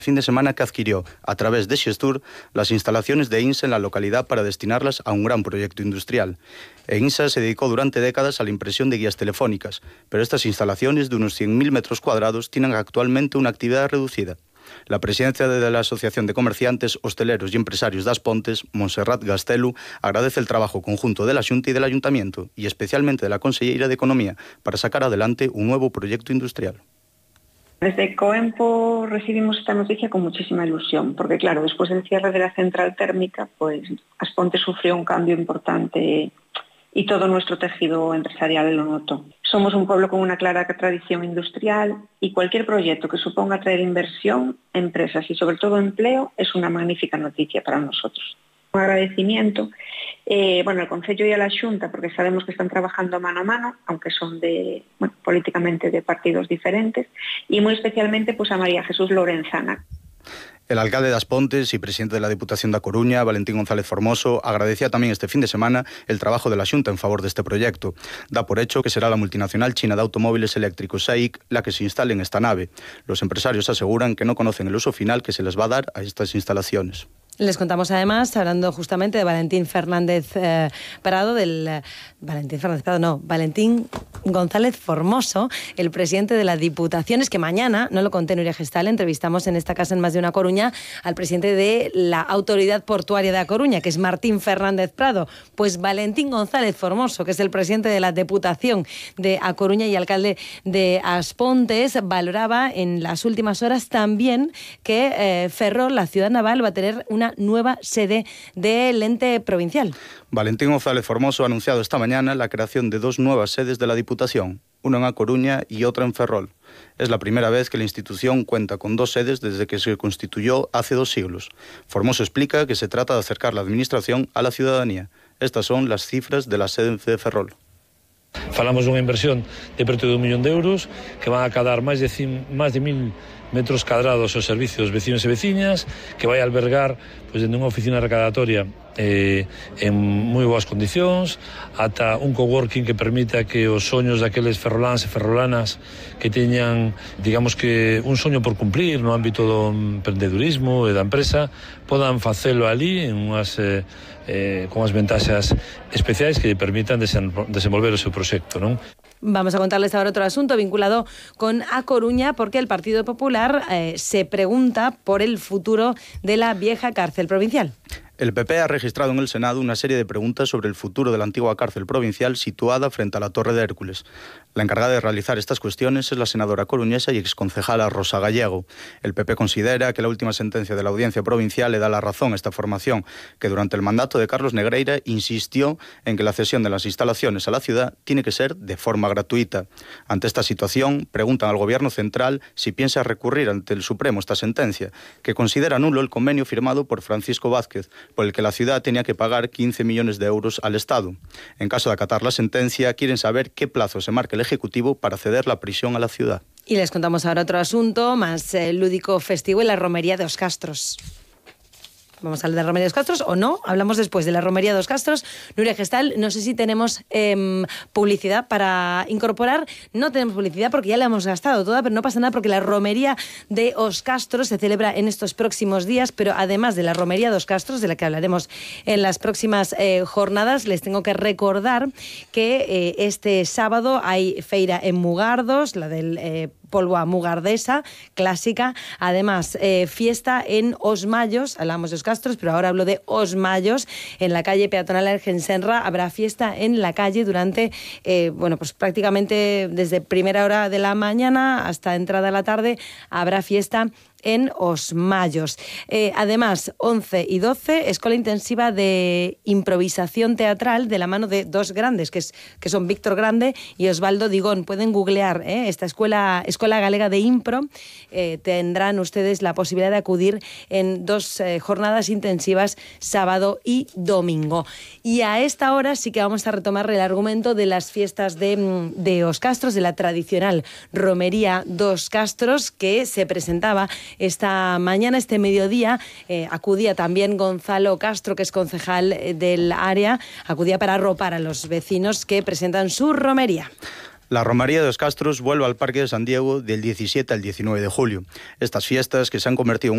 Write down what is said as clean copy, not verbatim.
fin de semana que adquirió, a través de Xestur, las instalaciones de INSA en la localidad para destinarlas a un gran proyecto industrial. INSA se dedicó durante décadas a la impresión de guías telefónicas, pero estas instalaciones de unos 100.000 metros cuadrados tienen actualmente una actividad reducida. La presidenta de la Asociación de Comerciantes, Hosteleros y Empresarios das Pontes, Montserrat Gastelu, agradece el trabajo conjunto de la Xunta y del Ayuntamiento, y especialmente de la Conselleira de Economía, para sacar adelante un nuevo proyecto industrial. Desde Coempo recibimos esta noticia con muchísima ilusión, porque claro, después del cierre de la central térmica, pues As Pontes sufrió un cambio importante y todo nuestro tejido empresarial lo notó. Somos un pueblo con una clara tradición industrial y cualquier proyecto que suponga traer inversión, empresas y sobre todo empleo es una magnífica noticia para nosotros. Un agradecimiento al Concello y a la Xunta, porque sabemos que están trabajando mano a mano, aunque son políticamente de partidos diferentes, y muy especialmente pues a María Jesús Lorenzana. El alcalde de As Pontes y presidente de la Diputación da Coruña, Valentín González Formoso, agradecía también este fin de semana el trabajo de la Xunta en favor de este proyecto. Da por hecho que será la multinacional china de automóviles eléctricos SAIC la que se instale en esta nave. Los empresarios aseguran que no conocen el uso final que se les va a dar a estas instalaciones. Les contamos además, hablando justamente de Valentín González Formoso, el presidente de la Diputación. Es que mañana, no lo conté Nuria Gestal, entrevistamos en esta casa en Más de una Coruña al presidente de la Autoridad Portuaria de A Coruña, que es Martín Fernández Prado. Pues Valentín González Formoso, que es el presidente de la Diputación de A Coruña y alcalde de As Pontes, valoraba en las últimas horas también que Ferrol, la ciudad naval, va a tener una nueva sede del ente provincial. Valentín González Formoso ha anunciado esta mañana la creación de 2 nuevas sedes de la Diputación, una en A Coruña y otra en Ferrol. Es la primera vez que la institución cuenta con 2 sedes desde que se constituyó hace 2 siglos. Formoso explica que se trata de acercar la administración a la ciudadanía. Estas son las cifras de la sede de Ferrol. Falamos dunha inversión de preto de 1 millón de euros que van a acadar máis de 1.000 metros cadrados aos servicios vecinos e veciñas, que vai albergar dende unha oficina recadatoria en moi boas condicións, ata un coworking que permita que os soños daqueles ferroláns e ferrolanas que teñan, digamos que un soño por cumplir no ámbito do emprendedurismo e da empresa, podan facelo ali en unhas con as ventaxas especiais que lle permitan desenvolver o seu proxecto, non? Vamos a contarles ahora otro asunto vinculado con A Coruña, porque el Partido Popular se pregunta por el futuro de la vieja cárcel provincial. El PP ha registrado en el Senado una serie de preguntas sobre el futuro de la antigua cárcel provincial situada frente a la Torre de Hércules. La encargada de realizar estas cuestiones es la senadora coruñesa y exconcejala Rosa Gallego. El PP considera que la última sentencia de la Audiencia Provincial le da la razón a esta formación, que durante el mandato de Carlos Negreira insistió en que la cesión de las instalaciones a la ciudad tiene que ser de forma gratuita. Ante esta situación, preguntan al Gobierno central si piensa recurrir ante el Supremo esta sentencia, que considera nulo el convenio firmado por Francisco Vázquez, por el que la ciudad tenía que pagar 15 millones de euros al Estado. En caso de acatar la sentencia, quieren saber qué plazo se marca el Ejecutivo para ceder la prisión a la ciudad. Y les contamos ahora otro asunto más lúdico festivo en la romería de Os Castros. Vamos a hablar de la romería de Os Castros o no, hablamos después de la romería de Os Castros. Nuria Gestal, no sé si tenemos publicidad para incorporar. No tenemos publicidad porque ya la hemos gastado toda, pero no pasa nada porque la romería de Os Castros se celebra en estos próximos días, pero además de la romería de Os Castros, de la que hablaremos en las próximas jornadas, les tengo que recordar que este sábado hay feira en Mugardos, la del polvoa mugardesa, clásica. Además, fiesta en Os Mayos, hablamos de Os Castros, pero ahora hablo de Os Mayos, en la calle peatonal Ergensenra. Habrá fiesta en la calle durante, pues prácticamente desde primera hora de la mañana hasta entrada de la tarde, habrá fiesta en Os Mayos. Además, 11 y 12, escuela intensiva de improvisación teatral de la mano de 2 grandes, que son Víctor Grande y Osvaldo Digón. Pueden googlear esta escuela galega de impro. Tendrán ustedes la posibilidad de acudir en 2 jornadas intensivas, sábado y domingo. Y a esta hora sí que vamos a retomar el argumento de las fiestas de Os Castros, de la tradicional romería dos Castros, que se presentaba esta mañana, este mediodía. Acudía también Gonzalo Castro, que es concejal del área, acudía para arropar a los vecinos que presentan su romería. La romería de Os Castros vuelve al Parque de San Diego del 17 al 19 de julio. Estas fiestas, que se han convertido en